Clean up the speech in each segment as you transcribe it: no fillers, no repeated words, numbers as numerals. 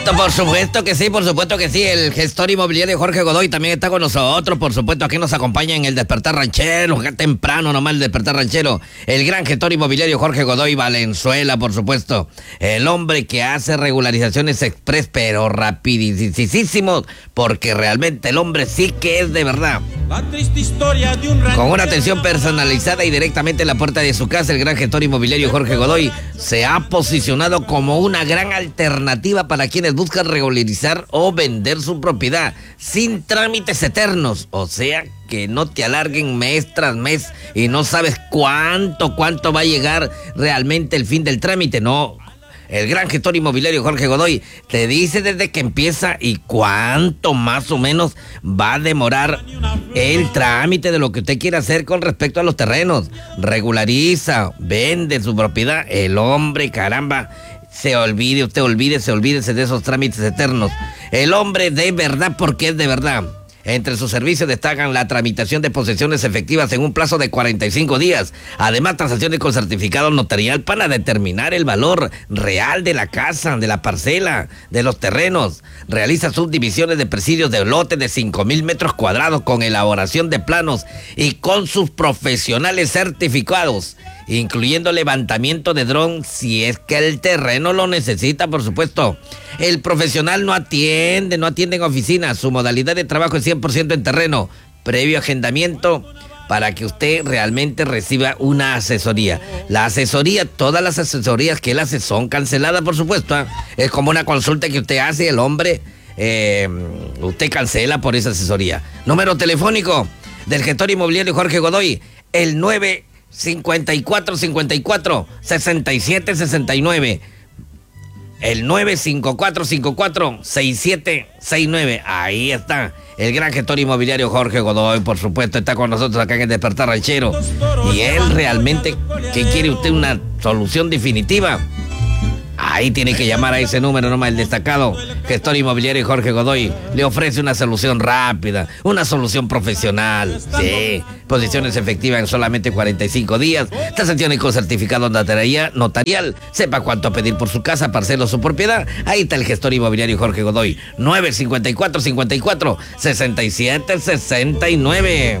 Por supuesto que sí, por supuesto que sí. El gestor inmobiliario Jorge Godoy también está con nosotros. Por supuesto, aquí nos acompaña en el Despertar Ranchero, acá temprano nomás el Despertar Ranchero. El gran gestor inmobiliario Jorge Godoy Valenzuela, por supuesto. El hombre que hace regularizaciones express, pero rapidísimo, porque realmente el hombre sí que es de verdad. La triste historia de un ranchero. Con una atención personalizada y directamente en la puerta de su casa, el gran gestor inmobiliario Jorge Godoy se ha posicionado como una gran alternativa para quienes buscan regularizar o vender su propiedad sin trámites eternos. O sea, que no te alarguen mes tras mes y no sabes cuánto va a llegar realmente el fin del trámite. No. El gran gestor inmobiliario Jorge Godoy te dice desde que empieza y cuánto más o menos va a demorar el trámite de lo que usted quiere hacer con respecto a los terrenos. Regulariza, vende su propiedad. El hombre, caramba, olvídese de esos trámites eternos. El hombre de verdad, porque es de verdad. Entre sus servicios destacan la tramitación de posesiones efectivas en un plazo de 45 días. Además, transacciones con certificado notarial para determinar el valor real de la casa, de la parcela, de los terrenos. Realiza subdivisiones de presidios de lotes de 5,000 metros cuadrados con elaboración de planos y con sus profesionales certificados, incluyendo levantamiento de dron si es que el terreno lo necesita, por supuesto. El profesional no atiende en oficina. Su modalidad de trabajo es 100% en terreno, previo agendamiento para que usted realmente reciba una asesoría. La asesoría, todas las asesorías que él hace son canceladas, por supuesto, ¿eh? Es como una consulta que usted hace, el hombre, usted cancela por esa asesoría. Número telefónico del gestor inmobiliario Jorge Godoy, el 954-54-6769. El 954-54-6769. Ahí está. El gran gestor inmobiliario Jorge Godoy, por supuesto, está con nosotros acá en el Despertar Ranchero. Y él realmente, ¿qué quiere usted? ¿Una solución definitiva? Ahí tiene que llamar a ese número nomás, el destacado gestor inmobiliario Jorge Godoy. Le ofrece una solución rápida, una solución profesional. Sí, posiciones efectivas en solamente 45 días. Transacciones con certificado notarial. Sepa cuánto pedir por su casa, parcela o su propiedad. Ahí está el gestor inmobiliario Jorge Godoy. 954-54-6769.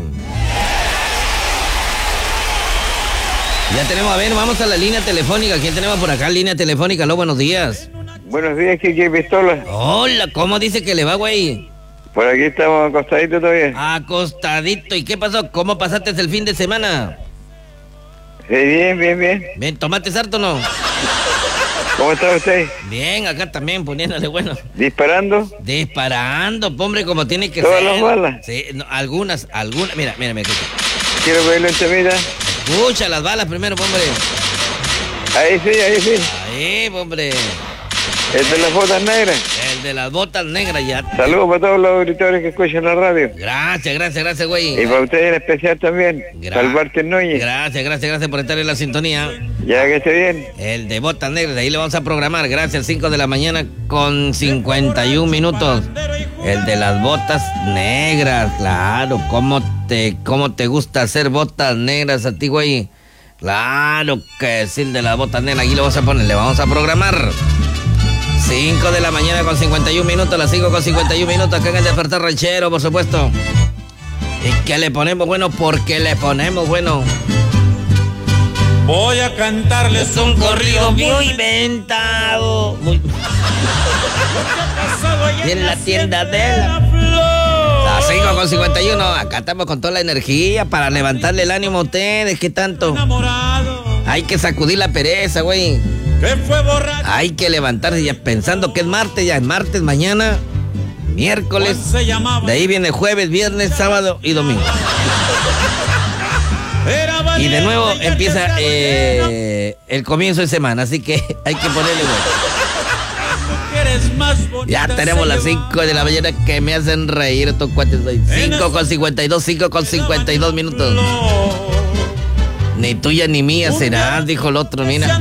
Ya tenemos, a ver, vamos a la línea telefónica. ¿Quién tenemos por acá? Línea telefónica, aló, buenos días. Buenos días, Kiki Pistola. Hola, ¿cómo dice que le va, güey? Por aquí estamos acostaditos todavía. Acostadito, ¿y qué pasó? ¿Cómo pasaste el fin de semana? Sí, bien. Bien, ¿tomaste harto o no? ¿Cómo está usted? Bien, acá también, poniéndole bueno. ¿Disparando? Disparando, hombre, como tiene que ¿Todas ser. las balas? Sí, no, algunas, mira. Quiero pedirle un temita. Escucha las balas primero, hombre. Ahí sí. Ahí, hombre. El de las botas negras. El de las botas negras ya. Saludos para todos los auditores que escuchan la radio. Gracias, güey. Y para ustedes en especial también. Salvarte Núñez. Gracias por estar en la sintonía. Ya que esté bien. El de botas negras, ahí le vamos a programar. Gracias, 5 de la mañana con 51 minutos. El de las botas negras, claro. ¿Cómo te gusta hacer botas negras a ti, güey? Claro que es el de las botas negras. Aquí le vamos a poner, le vamos a programar. 5 de la mañana con 51 minutos, las 5 con 51 minutos acá en el Despertar Ranchero, por supuesto. ¿Y qué le ponemos? Bueno, porque le ponemos, bueno. Voy a cantarles un corrido muy inventado. Muy... y en la tienda de la flor. Las 5 con 51, acá estamos con toda la energía para levantarle el ánimo a ustedes. ¿Qué tanto? Hay que sacudir la pereza, güey. Hay que levantarse ya pensando que es martes, ya es martes, mañana, miércoles, de ahí viene jueves, viernes, sábado y domingo. Y de nuevo empieza el comienzo de semana, así que hay que ponerle bueno. Ya tenemos las 5 de la mañana que me hacen reír estos cuates hoy. 5 con 52 minutos. Ni tuya ni mía será, dijo el otro, mira.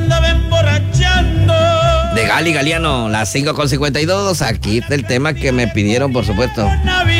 De Gali Galiano, las 5 con 52. Aquí está el tema que me pidieron, por supuesto.